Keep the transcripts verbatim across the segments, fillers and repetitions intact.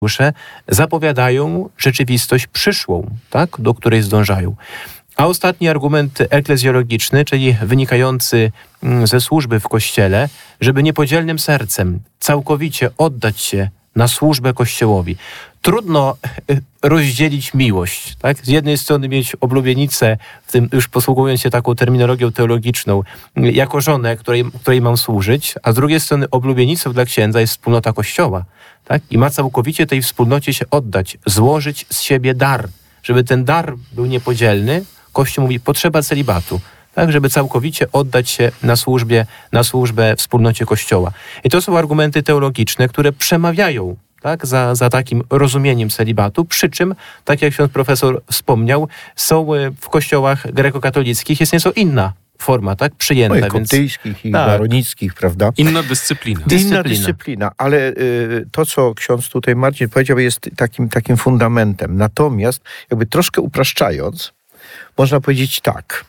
zapowiadają rzeczywistość przyszłą, tak, do której zdążają. A ostatni argument eklezjologiczny, czyli wynikający ze służby w Kościele, żeby niepodzielnym sercem całkowicie oddać się na służbę Kościołowi. Trudno rozdzielić miłość, tak? Z jednej strony mieć oblubienicę, w tym już posługując się taką terminologią teologiczną, jako żonę, której, której mam służyć, a z drugiej strony oblubienicą dla księdza jest wspólnota Kościoła, tak? I ma całkowicie tej wspólnocie się oddać, złożyć z siebie dar, żeby ten dar był niepodzielny. Kościół mówi, potrzeba celibatu, tak, żeby całkowicie oddać się na służbie, na służbę wspólnocie Kościoła. I to są argumenty teologiczne, które przemawiają, tak, za, za takim rozumieniem celibatu, przy czym, tak jak ksiądz profesor wspomniał, są w kościołach grekokatolickich, jest nieco inna forma, tak, przyjęta. No i koptyjskich, i tak. baronickich, prawda? Inna dyscyplina. dyscyplina. Inna dyscyplina, ale y, to, co ksiądz tutaj Marcin powiedział, jest takim, takim fundamentem. Natomiast, jakby troszkę upraszczając, można powiedzieć tak,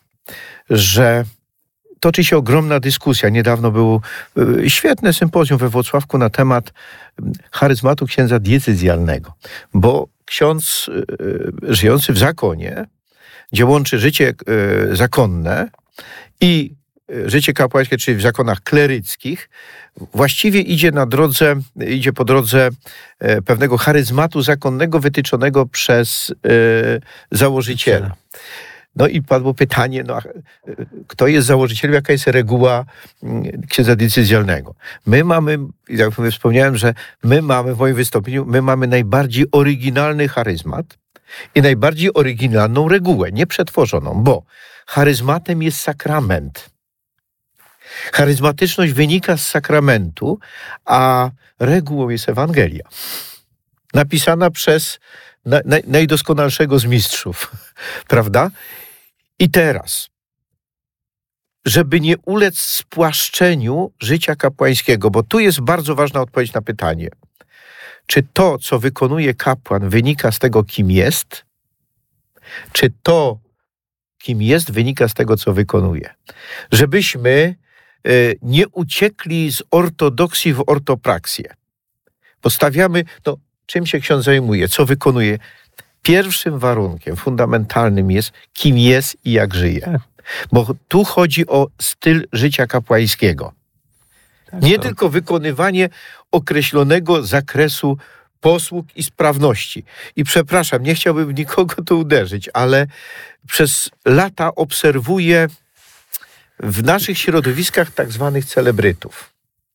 że toczy się ogromna dyskusja. Niedawno było y, świetne sympozjum we Włocławku na temat charyzmatu księdza diecezjalnego, bo ksiądz y, żyjący w zakonie, gdzie łączy życie y, zakonne i życie kapłańskie, czyli w zakonach kleryckich, właściwie idzie na drodze, idzie po drodze e, pewnego charyzmatu zakonnego wytyczonego przez e, założyciela. No i padło pytanie, no, kto jest założycielem, jaka jest reguła księdza diecezjalnego. My mamy, jak wspomniałem, że my mamy w moim wystąpieniu, my mamy najbardziej oryginalny charyzmat i najbardziej oryginalną regułę, nieprzetworzoną, bo charyzmatem jest sakrament. Charyzmatyczność wynika z sakramentu, a regułą jest Ewangelia. Napisana przez na, na, najdoskonalszego z mistrzów, prawda? I teraz, żeby nie ulec spłaszczeniu życia kapłańskiego, bo tu jest bardzo ważna odpowiedź na pytanie, czy to, co wykonuje kapłan, wynika z tego, kim jest, czy to, kim jest, wynika z tego, co wykonuje. Żebyśmy y, nie uciekli z ortodoksji w ortopraksję. Postawiamy, no, czym się ksiądz zajmuje, co wykonuje. Pierwszym warunkiem fundamentalnym jest, kim jest i jak żyje. Bo tu chodzi o styl życia kapłańskiego. Nie tylko wykonywanie określonego zakresu posług i sprawności. I przepraszam, nie chciałbym nikogo tu uderzyć, ale przez lata obserwuję w naszych środowiskach tak zwanych celebrytów.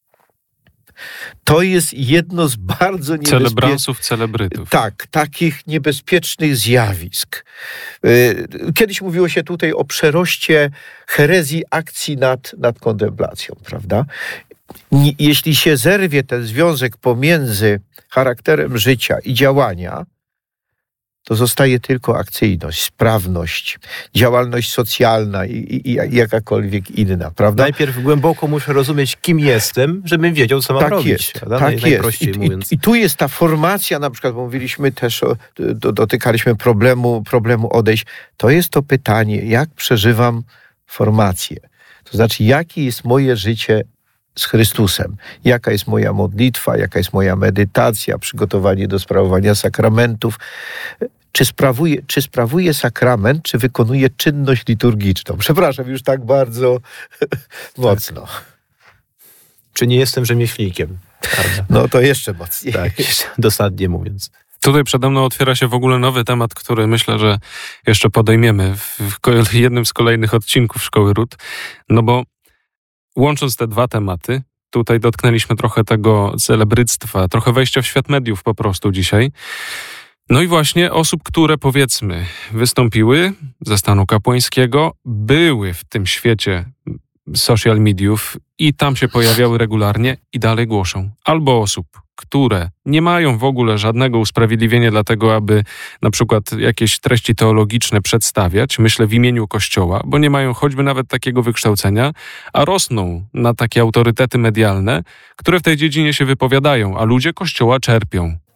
To jest jedno z bardzo niebezpiecznych... Celebransów, celebrytów. Tak, takich niebezpiecznych zjawisk. Kiedyś mówiło się tutaj o przeroście herezji akcji nad, nad kontemplacją, prawda? Jeśli się zerwie ten związek pomiędzy charakterem życia i działania, to zostaje tylko akcyjność, sprawność, działalność socjalna i, i, i jakakolwiek inna, prawda? Najpierw głęboko muszę rozumieć, kim jestem, żebym wiedział, co mam tak robić. Jest, prawda? tak Naj, jest. I, mówiąc. I, I tu jest ta formacja, na przykład mówiliśmy też, o, do, dotykaliśmy problemu, problemu odejść. To jest to pytanie, jak przeżywam formację. To znaczy, jakie jest moje życie z Chrystusem. Jaka jest moja modlitwa, jaka jest moja medytacja, przygotowanie do sprawowania sakramentów. Czy sprawuję, czy sprawuję sakrament, czy wykonuję czynność liturgiczną? Przepraszam, już tak bardzo mocno. Tak. Czy nie jestem rzemieślnikiem? Prawda? No to jeszcze mocniej. Tak, dosadnie mówiąc. Tutaj przede mną otwiera się w ogóle nowy temat, który myślę, że jeszcze podejmiemy w, w jednym z kolejnych odcinków Szkoły Ród. No bo łącząc te dwa tematy, tutaj dotknęliśmy trochę tego celebryctwa, trochę wejścia w świat mediów po prostu dzisiaj. No i właśnie osób, które powiedzmy wystąpiły ze stanu kapłańskiego, były w tym świecie social mediów i tam się pojawiały regularnie i dalej głoszą. Albo osób, które nie mają w ogóle żadnego usprawiedliwienia dla tego, aby na przykład jakieś treści teologiczne przedstawiać, myślę w imieniu Kościoła, bo nie mają choćby nawet takiego wykształcenia, a rosną na takie autorytety medialne, które w tej dziedzinie się wypowiadają, a ludzie Kościoła czerpią.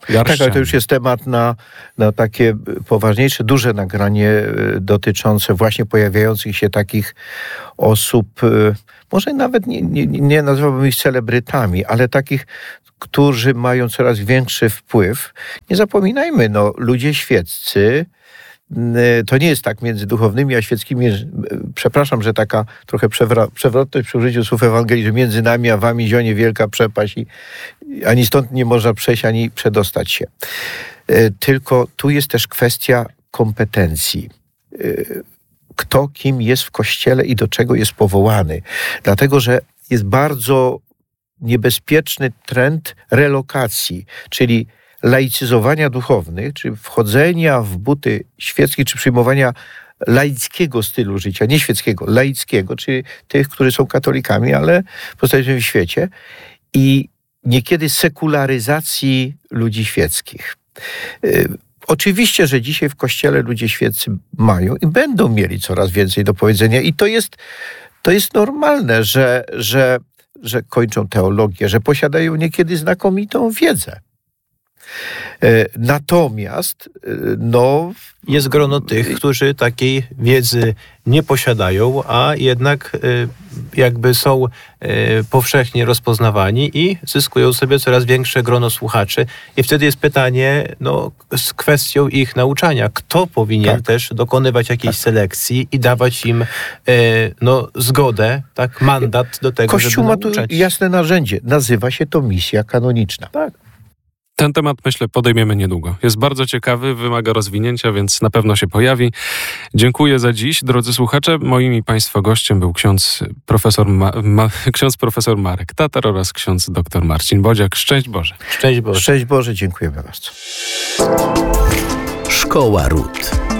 Tak, ale to już jest temat na, na takie poważniejsze, duże nagranie dotyczące właśnie pojawiających się takich osób, może nawet nie, nie, nie nazwałbym ich celebrytami, ale takich, którzy mają coraz większy wpływ. Nie zapominajmy, no, ludzie świeccy, to nie jest tak między duchownymi a świeckimi, przepraszam, że taka trochę przewra- przewrotność przy użyciu słów Ewangelii, że między nami a wami zionie wielka przepaść i ani stąd nie można przejść, ani przedostać się. Tylko tu jest też kwestia kompetencji. Kto kim jest w Kościele i do czego jest powołany. Dlatego, że jest bardzo niebezpieczny trend relokacji, czyli laicyzowania duchownych, czy wchodzenia w buty świeckich, czy przyjmowania laickiego stylu życia, nie świeckiego, laickiego, czyli tych, którzy są katolikami, ale pozostają w świecie, i niekiedy sekularyzacji ludzi świeckich. Yy, oczywiście, że dzisiaj w Kościele ludzie świeccy mają i będą mieli coraz więcej do powiedzenia i to jest, to jest normalne, że, że, że kończą teologię, że posiadają niekiedy znakomitą wiedzę. Natomiast no... jest grono tych, którzy takiej wiedzy nie posiadają, a jednak jakby są powszechnie rozpoznawani i zyskują sobie coraz większe grono słuchaczy. I wtedy jest pytanie, no, z kwestią ich nauczania. Kto powinien tak. też dokonywać jakiejś tak. selekcji i dawać im no, zgodę, tak, mandat do tego, Kościół żeby ma tu nauczać. jasne narzędzie. Nazywa się to misja kanoniczna. Tak. Ten temat, myślę, podejmiemy niedługo. Jest bardzo ciekawy, wymaga rozwinięcia, więc na pewno się pojawi. Dziękuję za dziś, drodzy słuchacze. Moim i Państwa gościem był ksiądz profesor, Ma- Ma- ksiądz profesor Marek Tatar oraz ksiądz dr Marcin Bodziak. Szczęść Boże. Szczęść Boże. Szczęść Boże, dziękujemy bardzo. Szkoła Ród.